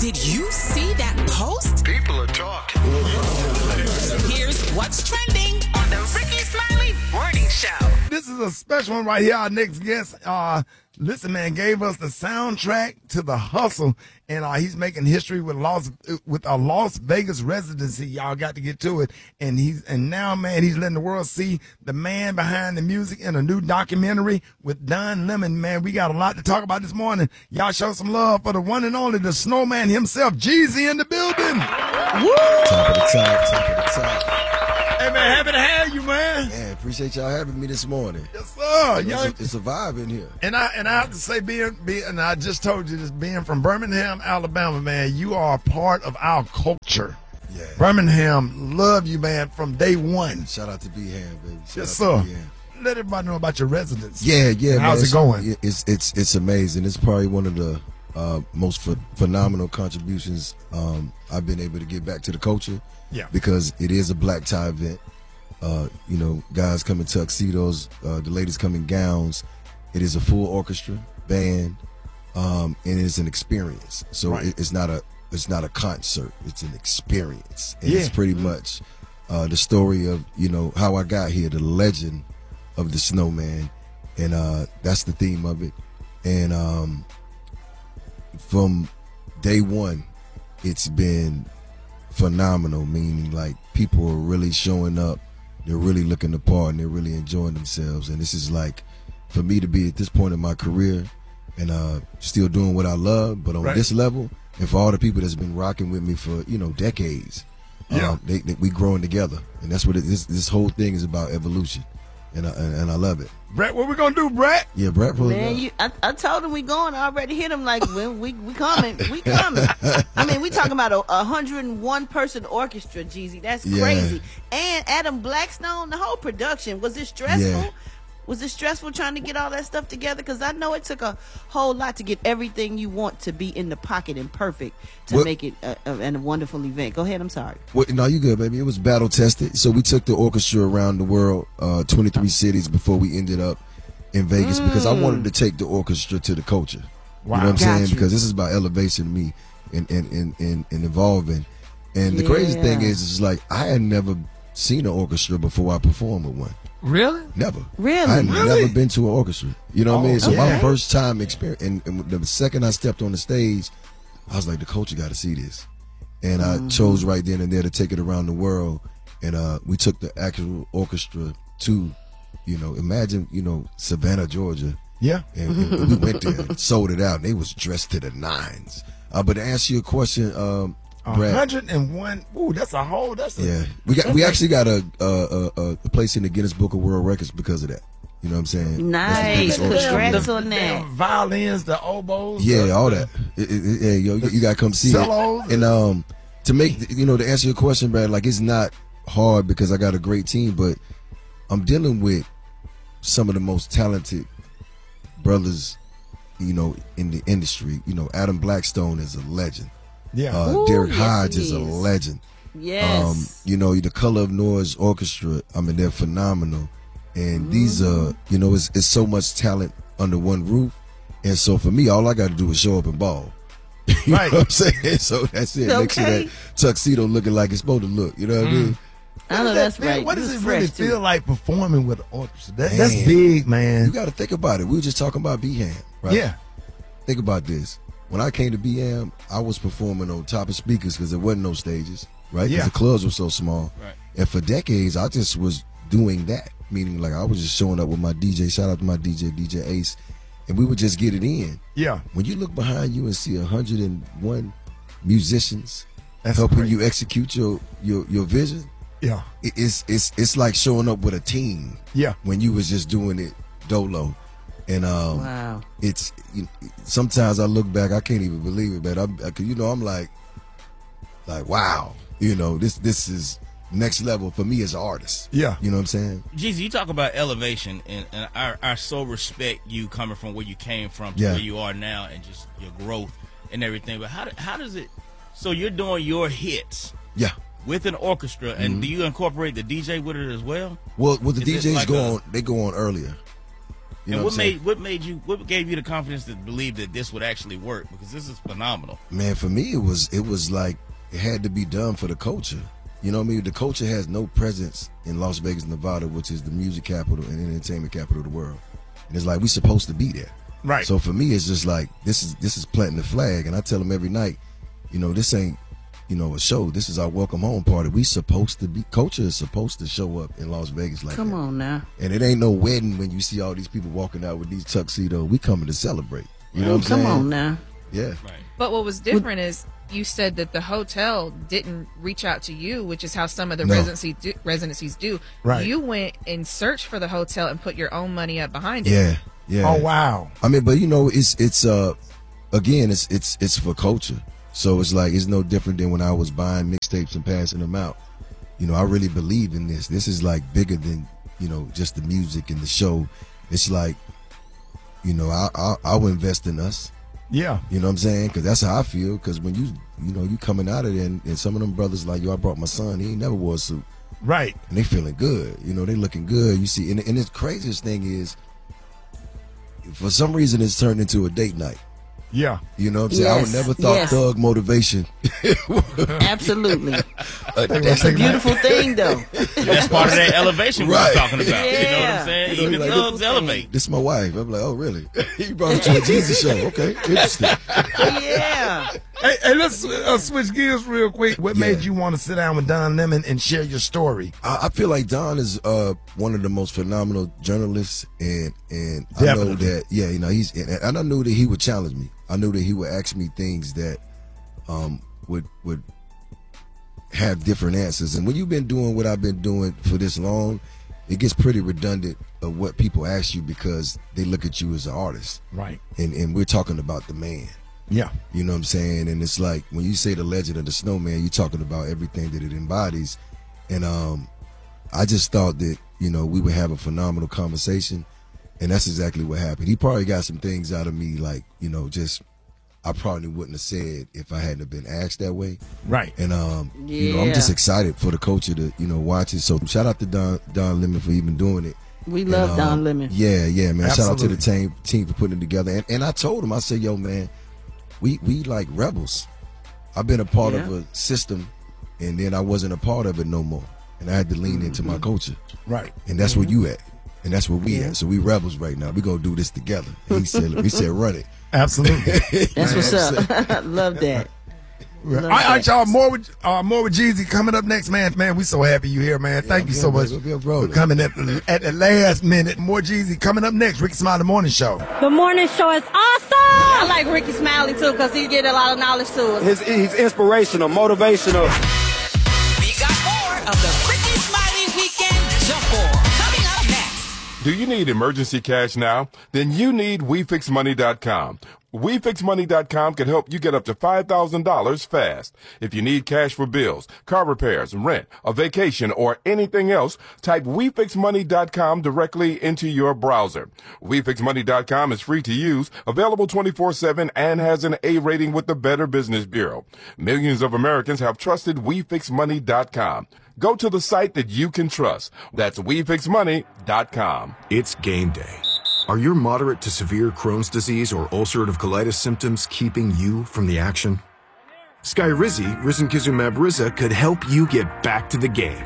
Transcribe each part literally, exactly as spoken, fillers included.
Did you see that post? People are talking. Here's what's trending on the Ricky Smiley Morning Show. This is a special one right here. Our next guest, uh, listen, man, gave us the soundtrack to The Hustle, and uh, he's making history with Las with a Las Vegas residency. Y'all got to get to it, and he's and now, man, he's letting the world see the man behind the music in a new documentary with Don Lemon. Man, we got a lot to talk about this morning. Y'all show some love for the one and only, the Snowman himself, Jeezy, in the building. Woo! Top of the top, top of the top. Hey, man, happy to have you, man. Man, appreciate y'all having me this morning. Yes, sir. It's, Y'all, a, it's a vibe in here. And I and I have to say, being, being and I just told you this, being from Birmingham, Alabama, man, you are a part of our culture. Yeah. Birmingham, love you, man, from day one. Shout out to B-Ham, baby. Shout Yes, out sir. to B-Ham. Let everybody know about your residence. Yeah, yeah. How's man. it going? It's, it's it's it's amazing. It's probably one of the uh, most ph- phenomenal contributions um, I've been able to give back to the culture. Yeah. Because it is a black tie event. Uh, you know, guys come in tuxedos, uh, the ladies come in gowns. It is a full orchestra, band, um, and it's an experience. So Right. it, it's not a it's not a concert. It's an experience, and Yeah. it's pretty much uh, the story of you know how I got here, the legend of the Snowman, and uh, that's the theme of it. And um, from day one, it's been phenomenal. Meaning, like people are really showing up. They're really looking the part and they're really enjoying themselves. And this is like, for me to be at this point in my career and uh, still doing what I love, but on Right. this level, and for all the people that's been rocking with me for, you know, decades, Yeah. um, they, they, we growing together. And that's what it, this this whole thing is about, evolution. And I, and, and I love it. Brett, what we gonna do, Brett? Yeah, Brett pulled it Man, up. you, I, I told him we going. I already hit him like, when we we coming, we coming. I mean, we talking about a, a hundred and one person orchestra, Jeezy. That's Yeah. crazy. And Adam Blackstone, the whole production. Was it stressful? Yeah. Was it stressful trying to get all that stuff together? Because I know it took a whole lot to get everything you want to be in the pocket and perfect to What- make it a, a, a wonderful event. Go ahead. I'm sorry. Well, no, you good, baby. It was battle tested. So we took the orchestra around the world, uh, twenty-three cities before we ended up in Vegas because I wanted to take the orchestra to the culture. Wow. You know what I'm Got saying? you. Because this is about elevation to me and, and, and, and, and evolving. And the crazy thing Yeah. is, is like I had never seen an orchestra before I performed with one. Really? Never. Really? I had Really? never been to an orchestra. You know what I mean? So Oh, my okay. first time experience, and, and the second I stepped on the stage, I was like, the culture got to see this. And I Mm-hmm. chose right then and there to take it around the world. And uh, we took the actual orchestra to, you know, imagine, you know, Savannah, Georgia. Yeah. And, and we went there and sold it out. And they was dressed to the nines. Uh, but to answer your question, um, A Brad, hundred and one. Ooh, that's a whole. That's a, yeah, we got we actually got a, a, a, a place in the Guinness Book of World Records because of that. You know what I'm saying? That's the Nice. biggest orchestra. Congrats the, on that. damn violins, the oboes. Yeah, the- all the- that. It, it, it, yeah, yo, you, you gotta come see cellos. it. And um, to make the- you know to answer your question, Brad, like it's not hard because I got a great team, but I'm dealing with some of the most talented brothers, you know, in the industry. You know, Adam Blackstone is a legend. Yeah. Uh, Ooh, Derek yes, Hodge he is a is. legend. Yes. Um, you know, the Color of Noise Orchestra, I mean, they're phenomenal. And these are, you know, it's, it's so much talent under one roof. And so for me, all I got to do is show up and ball. You Right. know what I'm saying? So that's it. Make sure Okay. that tuxedo looking like it's supposed to look. You know what I mean? I know What does that's that feel- right. What You does was it really fresh, too. feel like performing with an orchestra? That, Man. that's big, man. You got to think about it. We were just talking about B-Ham, right? Yeah. Think about this. When I came to B-Ham, I was performing on top of speakers because there wasn't no stages, right? 'Cause Yeah. the clubs were so small. Right. And for decades, I just was doing that. Meaning, like, I was just showing up with my D J. Shout out to my D J, D J Ace. And we would just get it in. Yeah. When you look behind you and see one hundred and one musicians That's helping great. you execute your, your, your vision, Yeah. it- it's, it's, it's like showing up with a team Yeah. when you was just doing it dolo. And um, Wow. it's you, sometimes I look back, I can't even believe it, man. I'm, I, you know, I'm like, like, wow, you know, this this is next level for me as an artist. Yeah. You know what I'm saying? Jeezy, you talk about elevation, and, and I, I so respect you coming from where you came from to Yeah. where you are now, and just your growth and everything. But how do- how does it? So you're doing your hits Yeah. with an orchestra, and do you incorporate the D J with it as well? Well, well, the Is it D Js like go a- on. They go on earlier. You and know what, what I'm saying? made what made you what gave you the confidence to believe that this would actually work? Because this is phenomenal. Man, for me, it was it was like it had to be done for the culture. You know what I mean? The culture has no presence in Las Vegas, Nevada, which is the music capital and entertainment capital of the world. And it's like we're supposed to be there. Right. So for me, it's just like this is this is planting the flag, and I tell them every night, you know, this ain't, you know, a show. This is our welcome home party. We supposed to be. Culture is supposed to show up in Las Vegas like Come that. on now. And it ain't no wedding when you see all these people walking out with these tuxedos. We coming to celebrate. You know what I'm Come saying? on now. Yeah. Right. But what was different is you said that the hotel didn't reach out to you, which is how some of the No. residency do, residencies do. Right. You went and searched for the hotel and put your own money up behind it. Yeah. Yeah. Oh wow. I mean, but you know, it's it's uh again, it's it's it's for culture. So it's like it's no different than when I was buying mixtapes and passing them out. You know, I really believe in this. This is like bigger than, you know, just the music and the show. It's like, you know, I I I'll invest in us. Yeah. You know what I'm saying? Because that's how I feel. Because when you you know you coming out of there and, and some of them brothers like, yo, I brought my son. He ain't never wore a suit, Right. and they feeling good. You know, they looking good. You see, and, and the craziest thing is, for some reason, it's turned into a date night. Yeah. You know what I'm saying? I would Yes, never thought yes. thug motivation. Absolutely. Uh, It's a beautiful thing, though. That's part of that elevation we Right. was talking about. You know what Yeah. I'm saying? You know, Even like, thugs this- elevate. This is my wife. I'm like, oh, really? You brought her to a Jesus show. Okay, interesting. Yeah. Hey, hey let's uh, switch gears real quick. What Yeah. made you want to sit down with Don Lemon and share your story? I, I feel like Don is uh, one of the most phenomenal journalists, and and I know Definitely. that yeah, you know he's and, and I knew that he would challenge me. I knew that he would ask me things that um, would would have different answers. And when you've been doing what I've been doing for this long, it gets pretty redundant of what people ask you because they look at you as an artist, Right. and and we're talking about the man. Yeah. You know what I'm saying? And it's like when you say the legend of the snowman, you're talking about everything that it embodies. And um, I just thought that, you know, we would have a phenomenal conversation. And that's exactly what happened. He probably got some things out of me, like, you know, just I probably wouldn't have said if I hadn't have been asked that way. Right. And, um, you know, I'm Yeah. just excited for the culture to, you know, watch it. So shout out to Don, Don Lemon for even doing it. We love And, Don um, Lemon. Yeah, yeah, man. Shout out to the Absolutely. team team for putting it together. And, and I told him, I said, yo, man, we we like rebels. I've been a part of Yeah. a system, and then I wasn't a part of it no more. And I had to lean into my culture. Right. And that's where you at. And that's where we at. So we rebels right now. We gonna do this together. And he said, he said, run it. Absolutely. That's what's up. Love that. All right, all right, y'all. More with uh, more with Jeezy coming up next, man. Man, we so happy you here, man. Thank you yeah, so man. much We'll be a for brother. coming at the, at the last minute. More Jeezy coming up next. Ricky Smiley Morning Show. The morning show is awesome. I like Ricky Smiley, too, because he get a lot of knowledge to us. His, he's inspirational, motivational. We got more of the Ricky Smiley Weekend Jump Ball coming up next. Do you need emergency cash now? Then you need we fix money dot com. we fix money dot com can help you get up to five thousand dollars fast. If you need cash for bills, car repairs, rent, a vacation, or anything else, type we fix money dot com directly into your browser. we fix money dot com is free to use, available twenty-four seven, and has an A rating with the Better Business Bureau. Millions of Americans have trusted we fix money dot com. Go to the site that you can trust. That's we fix money dot com. It's game day. Are your moderate to severe Crohn's disease or ulcerative colitis symptoms keeping you from the action? Skyrizi, risankizumab Riza, could help you get back to the game.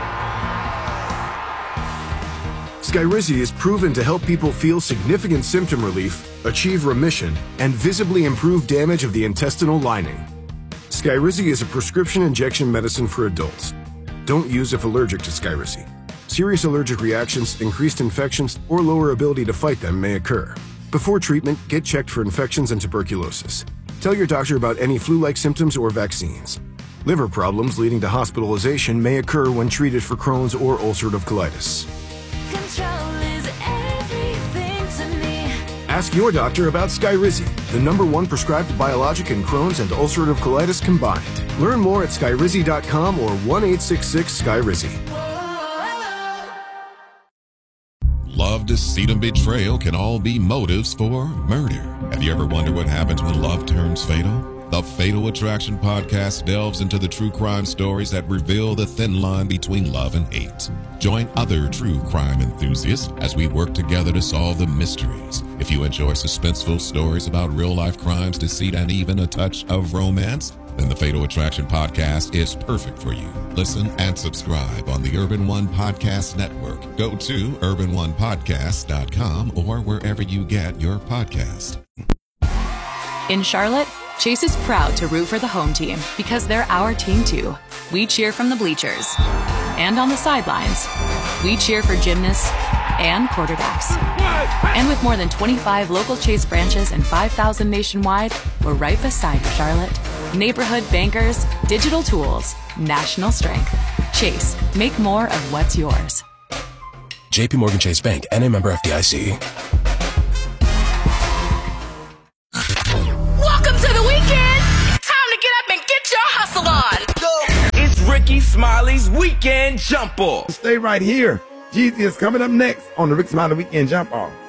Skyrizi is proven to help people feel significant symptom relief, achieve remission, and visibly improve damage of the intestinal lining. Skyrizi is a prescription injection medicine for adults. Don't use if allergic to Skyrizi. Serious allergic reactions, increased infections, or lower ability to fight them may occur. Before treatment, get checked for infections and tuberculosis. Tell your doctor about any flu-like symptoms or vaccines. Liver problems leading to hospitalization may occur when treated for Crohn's or ulcerative colitis. Control is everything to me. Ask your doctor about Skyrizi, the number one prescribed biologic in Crohn's and ulcerative colitis combined. Learn more at skyrizi dot com or one eight six six Skyrizi. Love, deceit, and betrayal can all be motives for murder. Have you ever wondered what happens when love turns fatal? The Fatal Attraction podcast delves into the true crime stories that reveal the thin line between love and hate. Join other true crime enthusiasts as we work together to solve the mysteries. If you enjoy suspenseful stories about real-life crimes, deceit, and even a touch of romance, then the Fatal Attraction podcast is perfect for you. Listen and subscribe on the Urban One Podcast Network. Go to urban one podcast dot com or wherever you get your podcast. In Charlotte, Chase is proud to root for the home team because they're our team too. We cheer from the bleachers and on the sidelines. We cheer for gymnasts and quarterbacks. And with more than twenty-five local Chase branches and five thousand nationwide, we're right beside you, Charlotte. Neighborhood bankers, digital tools, national strength. Chase, make more of what's yours. J P Morgan Chase Bank, N A member F D I C. Welcome to the weekend. Time to get up and get your hustle on. Go. It's Ricky Smiley's Weekend Jump Off. Stay right here. Jeezy is coming up next on the Ricky Smiley Weekend Jump Off.